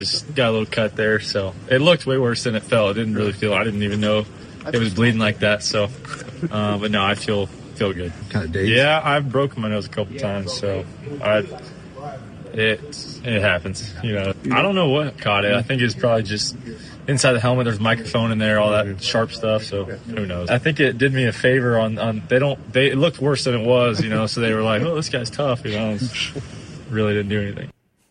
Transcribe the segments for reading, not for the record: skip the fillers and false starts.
Just got a little cut there, so it looked way worse than it felt. It didn't really feel. I didn't even know it was bleeding like that. So, but no, I feel good. Kind of dazed. Yeah, I've broken my nose a couple times, so it happens. You know, I don't know what caught it. I think it's probably just inside the helmet. There's a microphone in there, all that sharp stuff. So who knows? I think it did me a favor on it looked worse than it was. You know, so they were like, oh, this guy's tough. You know, really didn't do anything.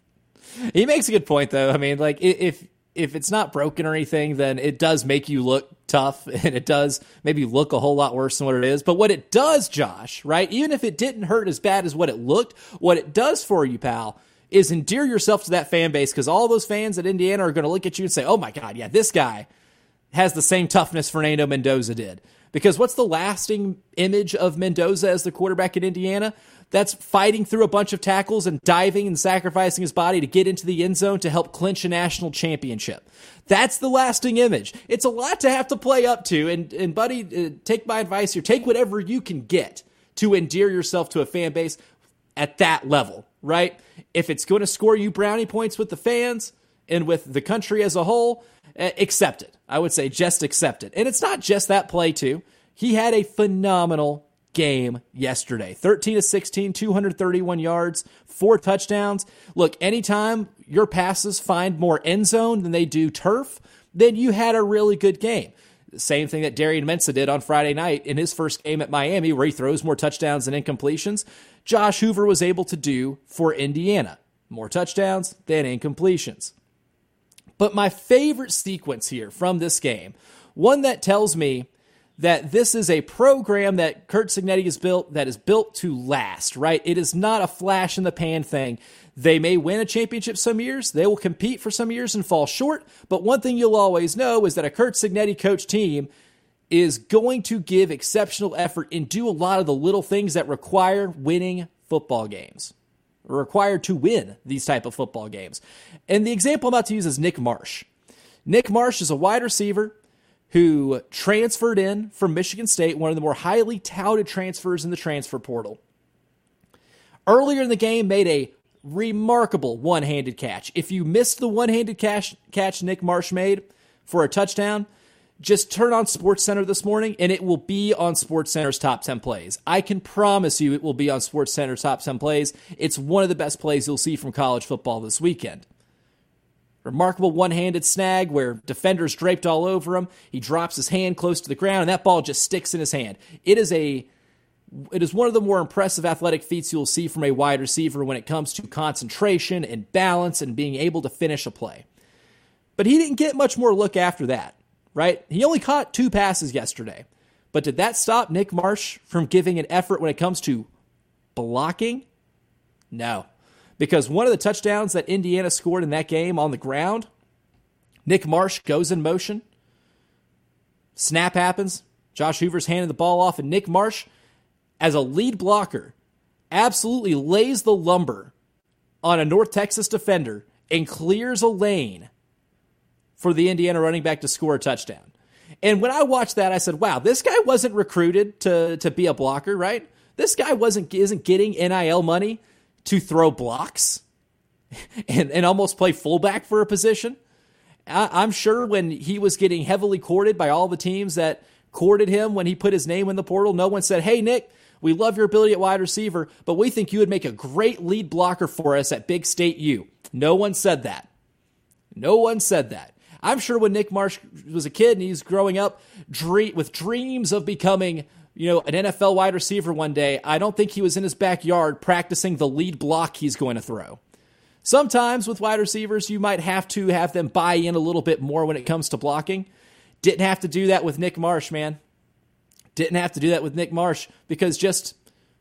He makes a good point, though. I mean, like, if it's not broken or anything, then it does make you look tough, and it does maybe look a whole lot worse than what it is. But what it does, Josh, right, even if it didn't hurt as bad as what it looked, what it does for you, pal, is endear yourself to that fan base, because all those fans at Indiana are going to look at you and say, oh, my God, yeah, this guy has the same toughness Fernando Mendoza did. Because what's the lasting image of Mendoza as the quarterback at Indiana? That's fighting through a bunch of tackles and diving and sacrificing his body to get into the end zone to help clinch a national championship. That's the lasting image. It's a lot to have to play up to. And buddy, take my advice here. Take whatever you can get to endear yourself to a fan base at that level, right? If it's going to score you brownie points with the fans and with the country as a whole, accept it. I would say just accept it. And it's not just that play, too. He had a phenomenal game yesterday. 13 of 16, 231 yards, 4 touchdowns. Look, anytime your passes find more end zone than they do turf, then you had a really good game. The same thing that Darian Mensah did on Friday night in his first game at Miami, where he throws more touchdowns than incompletions. Josh Hoover was able to do for Indiana. More touchdowns than incompletions. But my favorite sequence here from this game, one that tells me that this is a program that Curt Cignetti has built that is built to last, right? It is not a flash in the pan thing. They may win a championship some years. They will compete for some years and fall short. But one thing you'll always know is that a Curt Cignetti coach team is going to give exceptional effort and do a lot of the little things that require winning football games, or required to win these type of football games. And the example I'm about to use is Nick Marsh. Nick Marsh is a wide receiver who transferred in from Michigan State, one of the more highly touted transfers in the transfer portal. Earlier in the game, made a remarkable one-handed catch. If you missed the one-handed catch Nick Marsh made for a touchdown, just turn on SportsCenter this morning, and it will be on SportsCenter's top 10 plays. I can promise you it will be on SportsCenter's top 10 plays. It's one of the best plays you'll see from college football this weekend. Remarkable one-handed snag where defenders draped all over him. He drops his hand close to the ground, and that ball just sticks in his hand. It is one of the more impressive athletic feats you'll see from a wide receiver when it comes to concentration and balance and being able to finish a play. But he didn't get much more look after that, right? He only caught 2 passes yesterday. But did that stop Nick Marsh from giving an effort when it comes to blocking? No. Because one of the touchdowns that Indiana scored in that game on the ground, Nick Marsh goes in motion. Snap happens. Josh Hoover's handing the ball off, and Nick Marsh, as a lead blocker, absolutely lays the lumber on a North Texas defender and clears a lane for the Indiana running back to score a touchdown. And when I watched that, I said, wow, this guy wasn't recruited to be a blocker, right? This guy isn't getting NIL money to throw blocks and almost play fullback for a position. I'm sure when he was getting heavily courted by all the teams that courted him when he put his name in the portal, no one said, hey, Nick, we love your ability at wide receiver, but we think you would make a great lead blocker for us at Big State U. No one said that. No one said that. I'm sure when Nick Marsh was a kid and he's growing up with dreams of becoming an NFL wide receiver one day, I don't think he was in his backyard practicing the lead block he's going to throw. Sometimes with wide receivers, you might have to have them buy in a little bit more when it comes to blocking. Didn't have to do that with Nick Marsh, man. Didn't have to do that with Nick Marsh because just,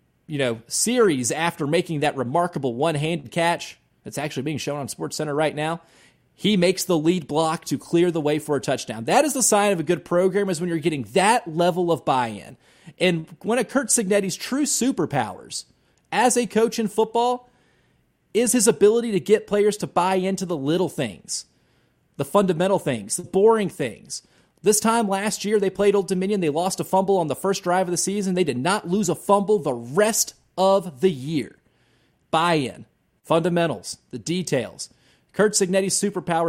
series after making that remarkable one-handed catch that's actually being shown on SportsCenter right now, he makes the lead block to clear the way for a touchdown. That is the sign of a good program, is when you're getting that level of buy-in. And one of Curt Cignetti's true superpowers as a coach in football is his ability to get players to buy into the little things, the fundamental things, the boring things. This time last year, they played Old Dominion. They lost a fumble on the first drive of the season. They did not lose a fumble the rest of the year. Buy-in, fundamentals, the details. Curt Cignetti's superpower